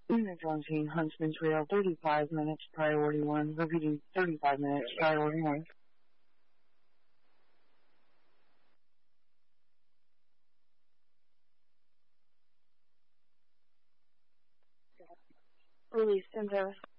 Unit 17, Huntsman Trail, 35 minutes, priority 1. Repeating, 35 minutes, priority 1. Release, 10-0.